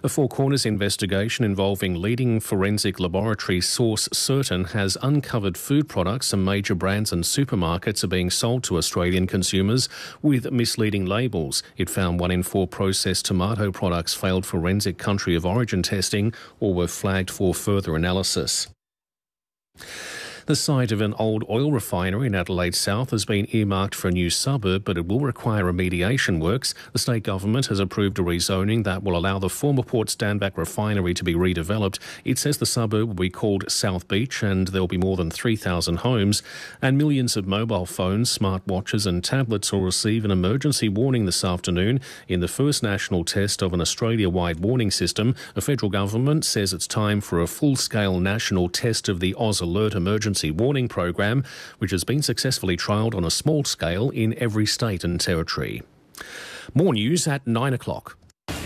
A Four Corners investigation involving leading forensic laboratory Source Certain has uncovered food products some major brands and supermarkets are being sold to Australian consumers with misleading labels. It found 1 in 4 processed tomato products failed forensic country of origin testing or were flagged for further analysis. The site of an old oil refinery in Adelaide South has been earmarked for a new suburb, but it will require remediation works. The state government has approved a rezoning that will allow the former Port Stanback refinery to be redeveloped. It says the suburb will be called South Beach and there will be more than 3,000 homes. And millions of mobile phones, smartwatches and tablets will receive an emergency warning this afternoon in the first national test of an Australia-wide warning system. The federal government says it's time for a full-scale national test of the Oz Alert emergency warning program, which has been successfully trialled on a small scale in every state and territory. More news at 9 o'clock.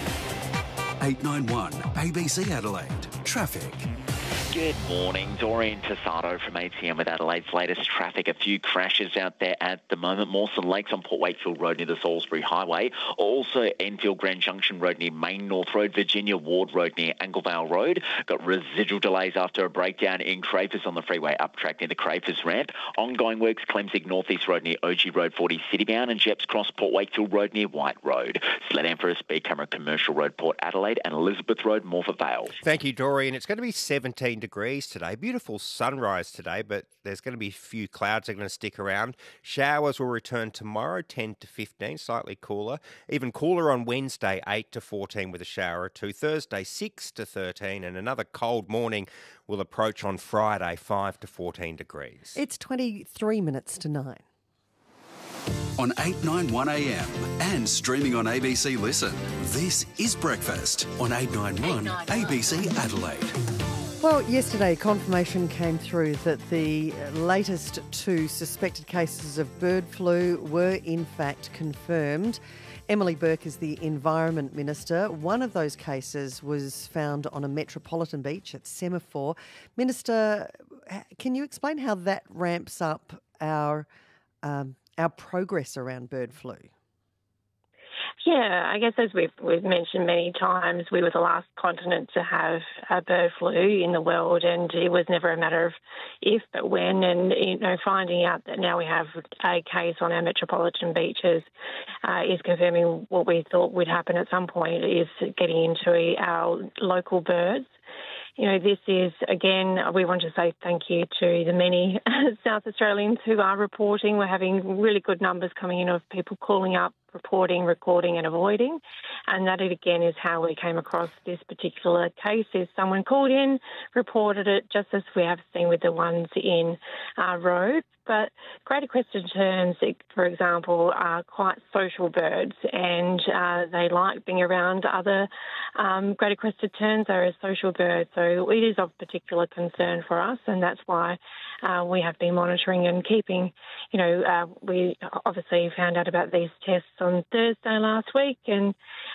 891 ABC Adelaide. Traffic. Good morning, Dorian Tassado from ATM with Adelaide's latest traffic. A few crashes out there at the moment. Mawson Lakes on Port Wakefield Road near the Salisbury Highway. Also Enfield Grand Junction Road near Main North Road. Virginia Ward Road near Anglevale Road. Got residual delays after a breakdown in Crafers on the freeway up track near the Crafers ramp. Ongoing works Clemsig North East Road near OG Road 40 Citybound and Jeps Cross Port Wakefield Road near White Road. Sled for a speed camera Commercial Road Port Adelaide and Elizabeth Road Morpeth Vale. Thank you, Dorian. It's going to be 17 degrees today. Beautiful sunrise today, but there's going to be a few clouds that are going to stick around. Showers will return tomorrow, 10 to 15, slightly cooler. Even cooler on Wednesday, 8 to 14 with a shower or two. Thursday, 6 to 13, and another cold morning will approach on Friday, 5 to 14 degrees. It's 23 minutes to 9. On 891am and streaming on ABC Listen. This is Breakfast on 891 ABC Adelaide. Well, yesterday confirmation came through that the latest 2 suspected cases of bird flu were in fact confirmed. Emily Burke is the Environment Minister. One of those cases was found on a metropolitan beach at Semaphore. Minister, can you explain how that ramps up our progress around bird flu? Yeah, I guess as we've mentioned many times, we were the last continent to have a bird flu in the world, and it was never a matter of if but when. And finding out that now we have a case on our metropolitan beaches is confirming what we thought would happen at some point, is getting into our local birds. This is, again, we want to say thank you to the many South Australians who are reporting. We're having really good numbers coming in of people calling up, reporting, recording and avoiding. And that, again, is how we came across this particular case, is someone called in, reported it, just as we have seen with the ones in Rhodes. But greater crested terns, for example, are quite social birds, and they like being around other greater crested terns. They're a social bird, so it is of particular concern for us, and that's why we have been monitoring and keeping. We obviously found out about these tests on Thursday last week, and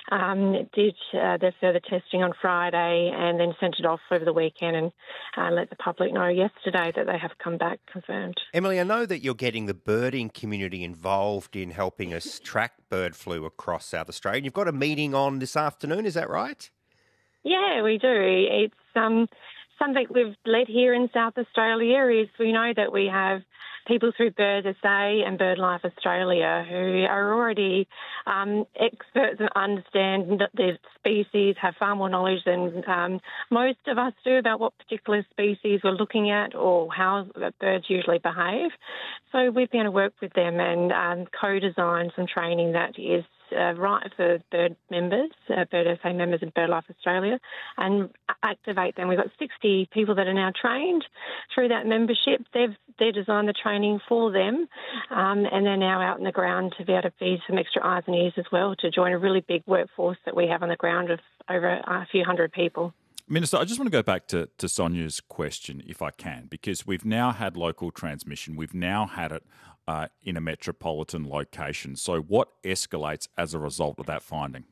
did their further testing on Friday, and then sent it off over the weekend and let the public know yesterday that they have come back confirmed. Emily, I know that you're getting the birding community involved in helping us track bird flu across South Australia. You've got a meeting on this afternoon, is that right? Yeah, we do. It's something we've led here in South Australia. Is we know that we have people through Bird SA and BirdLife Australia who are already experts and understand the species, have far more knowledge than most of us do about what particular species we're looking at or how birds usually behave. So we've been able to work with them and co-design some training that is right for bird members, Bird SA members and BirdLife Australia, and activate them. We've got 60 people that are now trained through that membership. They've designed the training for them, and they're now out on the ground to be able to feed some extra eyes and ears as well, to join a really big workforce that we have on the ground of over a few hundred people. Minister, I just want to go back to Sonia's question, if I can, because we've now had local transmission. We've now had it in a metropolitan location. So what escalates as a result of that finding?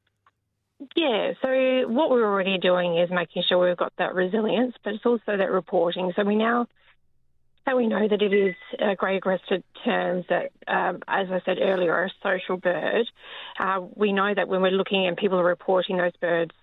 Yeah, so what we're already doing is making sure we've got that resilience, but it's also that reporting. So we know that it is grey crested terns that, as I said earlier, are a social bird. We know that when we're looking and people are reporting those birds